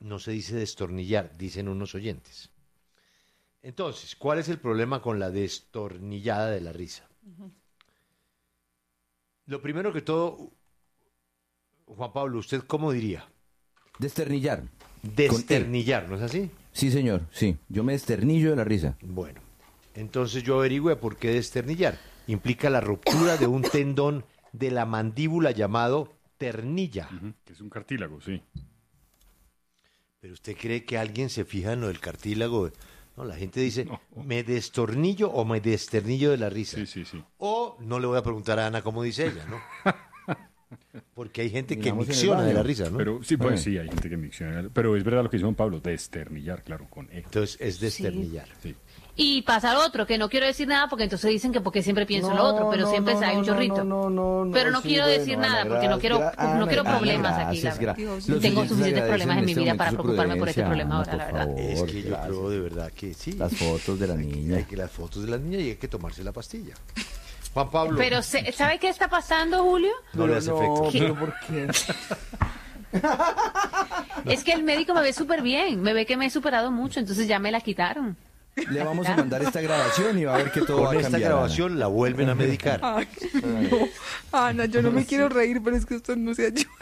no se dice destornillar, dicen unos oyentes. Entonces, ¿cuál es el problema con la destornillada de la risa? Lo primero que todo, Juan Pablo, ¿usted cómo diría? Desternillar. Desternillar, ¿no es así? Sí, señor, sí. Yo me desternillo de la risa. Bueno, entonces yo averigüé por qué desternillar. Implica la ruptura de un tendón de la mandíbula llamado ternilla. Que es un cartílago, sí. ¿Pero usted cree que alguien se fija en lo del cartílago? No, la gente dice, me destornillo o me desternillo de la risa. Sí. O no le voy a preguntar a Ana cómo dice ella, ¿no? Porque hay gente que Digamos en el micciona de baño. la risa, ¿no? Pero sí, pues sí, hay gente que micciona. Pero es verdad lo que dice Juan Pablo, desternillar, claro, con E. Entonces es desternillar. Sí. Y pasa lo otro, que no quiero decir nada porque entonces dicen que porque siempre pienso en lo otro, pero siempre hay un chorrito. Pero no quiero decir nada porque no quiero problemas aquí, la verdad. Tengo suficientes problemas en mi vida para preocuparme por este problema ahora, la verdad. Es que yo creo de verdad que sí. Las fotos de la niña. Hay que las fotos de la niña y hay que tomarse la pastilla. Juan Pablo. Pero, ¿sabe qué está pasando, Julio? No le hace efecto. ¿Pero por qué? Es que el médico me ve súper bien, me ve que me he superado mucho, entonces ya me la quitaron. Le vamos a mandar esta grabación y va a ver que todo va a Con cambiar. esta grabación la vuelven a medicar. Ay, no. Ana, yo no me quiero reír, pero es que usted no se ayuda.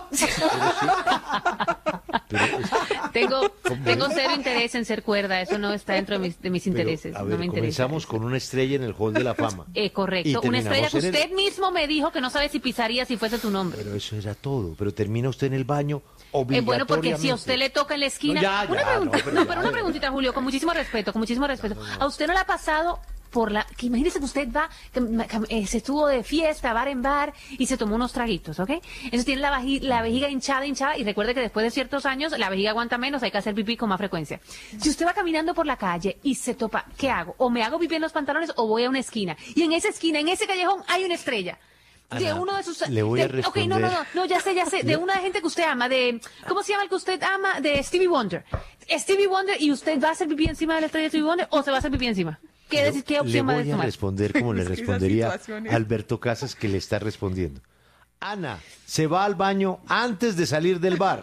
Tengo cero interés en ser cuerda, eso no está dentro de mis intereses. A ver, no me interesa. comenzamos con una estrella en el Hall de la Fama. Correcto, Y una terminamos estrella que en el- usted mismo me dijo que no sabe si pisaría si fuese tu nombre. Pero eso era todo. Pero termina usted en el baño obligatoriamente. Bueno, porque si a usted le toca en la esquina... No, ya, una pregunta, no, pero no, ya, pero una preguntita, Julio, con muchísimo respeto, ¿A usted no le ha pasado por la... que imagínese que usted va, se estuvo de fiesta, bar en bar, y se tomó unos traguitos, ¿ok? Entonces tiene la vejiga hinchada, y recuerde que después de ciertos años la vejiga aguanta menos, hay que hacer pipí con más frecuencia. Si usted va caminando por la calle y se topa, ¿qué hago? O me hago pipí en los pantalones o voy a una esquina. Y en esa esquina, en ese callejón, hay una estrella. De Ana, uno de sus... le voy a Ok, responder. no, ya sé, de una gente que usted ama, ¿cómo se llama el que usted ama? De Stevie Wonder. Stevie Wonder, ¿y usted va a hacer pipí encima de la estrella de Stevie Wonder o se va a hacer pipí encima? ¿Qué Le opción va a voy a tomar? responder como le Es que esa respondería situación es- Alberto Casas, que le está respondiendo. Ana, se va al baño antes de salir del bar.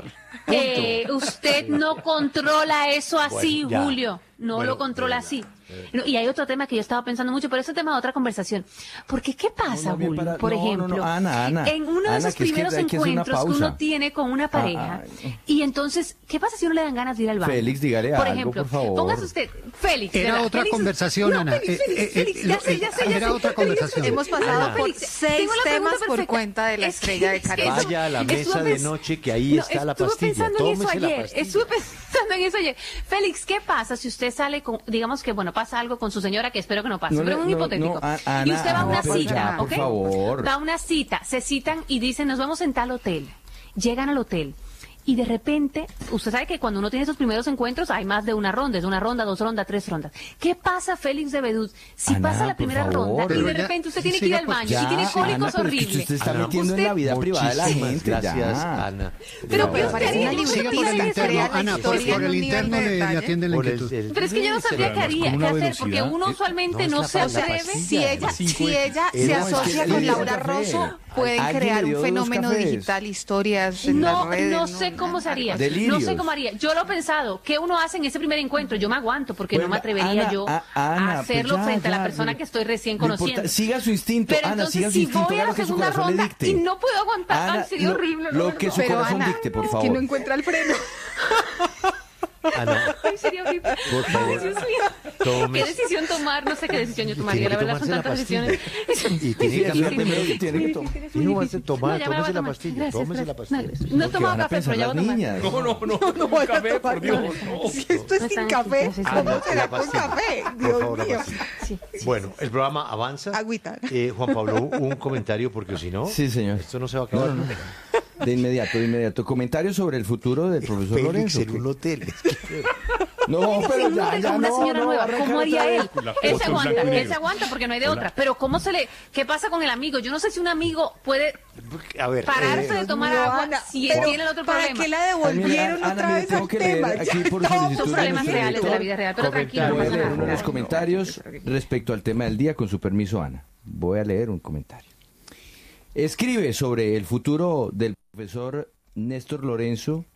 Usted no controla eso así, Bueno, ya. Julio. No Bueno, lo controla de verdad, así. No, y hay otro tema que yo estaba pensando mucho, pero ese tema de otra conversación. Porque, ¿qué pasa, más bien Julio? para- Por no, no, ejemplo, no, Ana, en uno de Ana, esos que es que primeros hay que hacer una encuentros que pausa. uno tiene con una pareja, ay. y entonces, ¿qué pasa si uno le dan ganas de ir al baño? Félix, dígale por algo, ejemplo, por favor. póngase usted, Félix. Era ¿verdad? otra Félix- conversación, no, Ana. Félix, ya sé. Era otra conversación. Hemos pasado Ana, por Félix, 6 tengo la pregunta temas por perfecta. cuenta de la Es que- estrella de es que Karen. eso- Vaya a la mesa estuve de pens- noche que ahí está la estuve pastilla. pensando en eso Tómese la ayer. pastilla. Estuve pensando en eso ayer. Félix, ¿qué pasa si usted sale con, digamos que, bueno, pasa algo con su señora, que espero que no pase, No pero le- un no, hipotético. no, Ana, y usted va a una pero cita, ya, por ¿ok? favor. Va a una cita, se citan y dicen, nos vemos en tal hotel. Llegan al hotel. Y de repente, usted sabe que cuando uno tiene esos primeros encuentros hay más de una ronda, es una ronda, 2 rondas, 3 rondas. ¿Qué pasa, Félix de Bedut, si Ana, pasa la por primera favor. ronda y Pero de ya, repente usted sí, tiene que ir siga, al pues. baño Ya, y tiene cólicos Ana, pero es que horribles? usted está Ana, metiendo en usted- la vida privada de la Muchísimas gente. gracias, ya. Ana. Pero Me parece una Siga Siga por libreta, el crea interno, la Ana, por historia en el un nivel interno de le detalle. atienden la Por el- inquietud. Pero es que yo no sabría qué haría, con qué una hacer, porque velocidad. uno usualmente No, no es se la atreve. pastilla. Si ella se No, es asocia que con le Laura dio café. Rosso, pueden Alguien crear le dio un 2 fenómeno cafés. digital, historias en las No, redes. no sé cómo se haría. Delirios. No sé cómo haría. Yo lo he pensado. ¿Qué uno hace en ese primer encuentro? Yo me aguanto porque no me Bueno, atrevería Ana, yo Ana, a hacerlo pues ya, frente a la ya, persona no- que estoy recién no importa, conociendo. siga su instinto, Pero Ana, siga entonces, su si instinto, voy haga a lo la que su segunda corazón le ronda dicte. y no puedo aguantar, Ana, ay, sería horrible. lo que su Pero corazón Ana, dicte, por que favor. no encuentra el freno. Ana, Ay, sería horrible. por favor, Ay, Dios mío. tome- ¿Qué decisión tomar? No sé qué decisión yo tomaría. tiene La que verdad son tomarse la tantas pastilla. decisiones. Y tiene que cambiar hacer primero que tiene que tomar. Y no vas a tomar, No, ya me la voy tómese a la tomar. pastilla, Gracias, tómese la gracias. pastilla. No he Lo que tomado van a café, pensar pero ya las voy a tomar. niñas. No voy a café, tomar por Dios, café. no. Si esto es No sin están café, aquí, ¿cómo Ana, será la con pastilla. café? Por Dios favor, la mío. pastilla. Sí, sí. Bueno, el programa avanza. Agüita. Juan Pablo, un comentario porque si no, Sí, señor. esto no se va a acabar. No, no, no. De inmediato. ¿Comentarios sobre el futuro del profesor Félix Lorenzo? en un hotel. No, pero Un ya, hotel ya con una no, señora no, nueva, arranca ¿cómo haría otra él? vez. La Él foto se en aguanta, blanco y él negro. se aguanta porque no hay de Hola. otra. Pero ¿qué pasa con el amigo? Yo no sé si un amigo puede A ver, pararse de tomar Dios mío, agua Ana, si él pero tiene el otro ¿para problema. qué la devolvieron Ana, otra mire, vez tengo al que tema? leer aquí por Ya, solicitud Son de problemas nuestro reales de la director. vida real, pero tranquilo, no Voy a pasa leer uno de nada. los comentarios respecto al tema del día, con su permiso, Ana. Voy a leer un comentario. Escribe sobre el futuro del profesor Néstor Lorenzo